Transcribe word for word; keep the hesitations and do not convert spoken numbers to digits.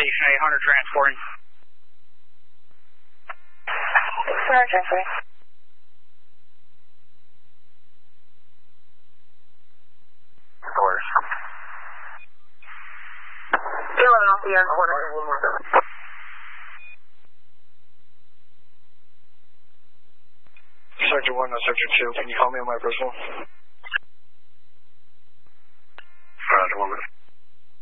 Station eight hundred transporting. eight hundred transporting. Orders. eleven off the air quarter. Sector one, no Sector two. Can you call me on my personal?